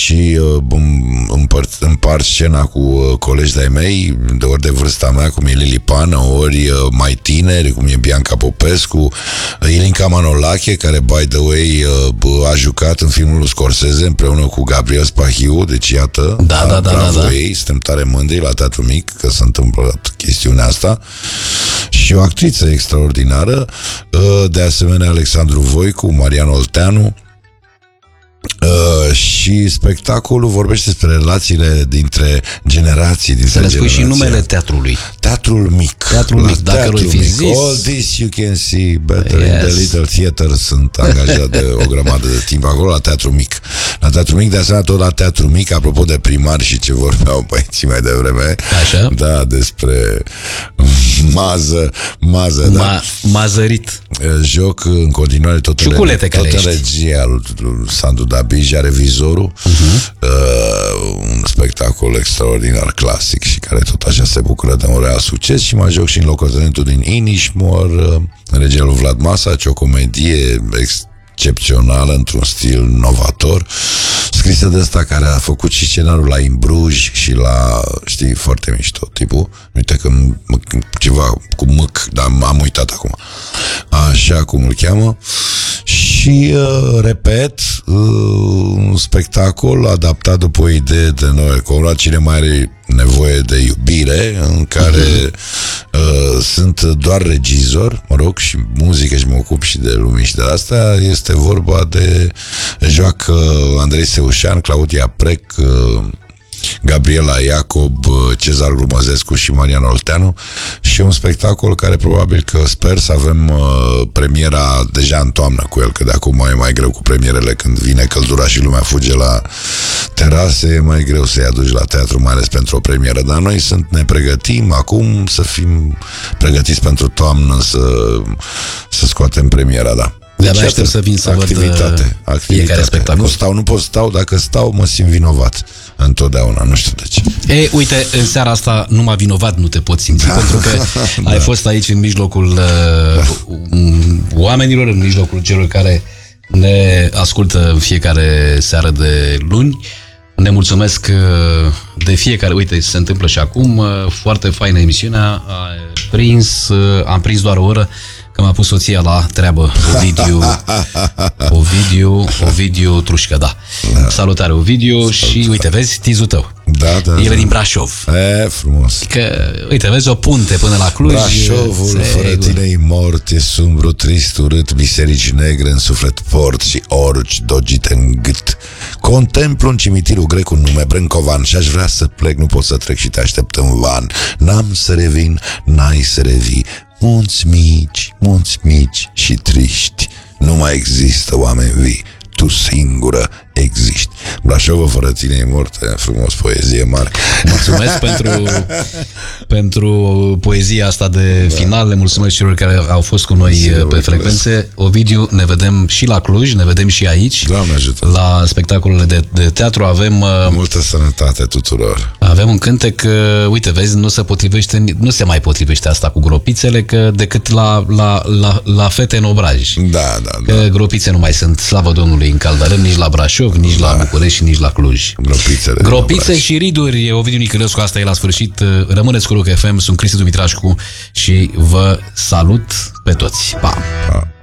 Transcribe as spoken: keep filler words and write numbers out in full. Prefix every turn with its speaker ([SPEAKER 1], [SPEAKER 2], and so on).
[SPEAKER 1] și uh, împart, împart scena cu uh, colegi de-ai mei, de ori de vârsta mea, cum e Lili Pană, ori uh, mai tineri, cum e Bianca Popescu, uh, Ilinca Manolache, care, by the way, uh, a jucat în filmul lui Scorsese împreună cu Gabriel Spahiu, deci iată,
[SPEAKER 2] da, da, da,
[SPEAKER 1] bravo
[SPEAKER 2] da, da.
[SPEAKER 1] ei, suntem tare mândri la Teatru Mic că s-a întâmplat chestiunea asta. Și o actriță extraordinară, uh, de asemenea Alexandru Voicu, Marian Olteanu. Uh, și spectacolul vorbește despre relațiile dintre generații, dintre
[SPEAKER 2] să le spui
[SPEAKER 1] generații.
[SPEAKER 2] și numele teatrului.
[SPEAKER 1] Teatrul Mic.
[SPEAKER 2] Teatrul Mic, dacă l-ai fi zis.
[SPEAKER 1] All this you can see better
[SPEAKER 2] Yes.
[SPEAKER 1] in the Little Theater. Sunt angajat de o grămadă de timp acolo la Teatrul Mic. La Teatrul Mic, de asemenea tot la Teatrul Mic, apropo de primari și ce vorbeau băieții mai devreme.
[SPEAKER 2] Așa?
[SPEAKER 1] Da, despre mază, mază,
[SPEAKER 2] Ma,
[SPEAKER 1] da.
[SPEAKER 2] Mazărit.
[SPEAKER 1] Joc în continuare tot,
[SPEAKER 2] Ciuculete
[SPEAKER 1] în, tot
[SPEAKER 2] care
[SPEAKER 1] în regia lui Sandu Dabija, Revizorul, uh-huh. uh, un spectacol extraordinar, clasic și care tot așa se bucură de un real succes. Și mai joc și în locotenentul din Inișmor, uh, regia lui Vlad Masaci, o comedie excepțională, într-un stil novator, scrisă de ăsta care a făcut și scenariul la Imbruj și la, știi, foarte mișto tipul, uite că ceva cu mâc, dar am uitat acum, așa cum îl cheamă. Și, uh, repet, uh, un spectacol adaptat după o idee de noi, cu cine mai are nevoie de iubire, în care uh, sunt doar regizor, mă rog, și muzică și mă ocup și de lumini și de asta. Este vorba de joacă Andrei Seușan, Claudia Prec, uh, Gabriela Iacob, Cezar Glumăzescu și Marian Olteanu, și un spectacol care probabil că sper să avem uh, premiera deja în toamnă cu el, că de acum e mai greu cu premierele, când vine căldura și lumea fuge la terase, e mai greu să-i aduci la teatru, mai ales pentru o premieră, dar noi sunt, ne pregătim acum să fim pregătiți pentru toamnă să, să scoatem premiera, da.
[SPEAKER 2] De-abia aștept să vin să
[SPEAKER 1] activitate,
[SPEAKER 2] văd
[SPEAKER 1] activitate.
[SPEAKER 2] fiecare spectacol.
[SPEAKER 1] Nu stau, nu pot stau, dacă stau mă simt vinovat întotdeauna, nu știu de ce.
[SPEAKER 2] E, uite, în seara asta numai vinovat nu te poți simți, pentru că da. ai fost aici în mijlocul uh, oamenilor, în mijlocul celor care ne ascultă în fiecare seară de luni. Ne mulțumesc uh, de fiecare, uite, se întâmplă și acum, uh, foarte faină emisiunea, a prins, uh, am prins doar o oră, că m-a pus soția la treabă. Ovidiu Ovidiu, Ovidiu Trușcă, da. da. Salutare, Ovidiu. Salut. Și uite, vezi, tizul tău.
[SPEAKER 1] Da, da,
[SPEAKER 2] El e
[SPEAKER 1] da.
[SPEAKER 2] din Brașov.
[SPEAKER 1] E, frumos.
[SPEAKER 2] Că, uite, vezi o punte până la Cluj.
[SPEAKER 1] Brașovul,
[SPEAKER 2] se...
[SPEAKER 1] fără tine e mort, e sumbru, trist, urât, biserici negre în suflet port și orci dogite în gât. Contemplu în cimitirul grec un nume, Brâncovan, și aș vrea să plec, nu pot să trec și te aștept în van. N-am să revin, n-ai să revii. Munți mici, munți mici și triști. Nu mai există oameni vii, tu singură existi. Brașovul fără tine e mort. Frumos, poezie mare.
[SPEAKER 2] Mulțumesc pentru, pentru poezia asta de da. final. Le mulțumesc celor care au fost cu noi Zi, pe frecvențe. Ovidiu, ne vedem și la Cluj, ne vedem și aici.
[SPEAKER 1] Doamne ajută.
[SPEAKER 2] La spectacolele de, de teatru avem...
[SPEAKER 1] Multă sănătate tuturor.
[SPEAKER 2] Avem un cântec, uite, vezi, nu se potrivește, nu se mai potrivește asta cu gropițele, că decât la, la, la, la fete în obraj.
[SPEAKER 1] Da, da, da.
[SPEAKER 2] Că gropițe nu mai sunt, slavă Domnului, în Caldărân, nici la Brașov, nici da. la București și nici la Cluj.
[SPEAKER 1] Gropițele.
[SPEAKER 2] Gropițe și riduri. Ovidiu Nicălescu, asta e la sfârșit. Rămâneți cu Rock F M, sunt Cristi Dumitrașcu și vă salut pe toți. Pa! Pa.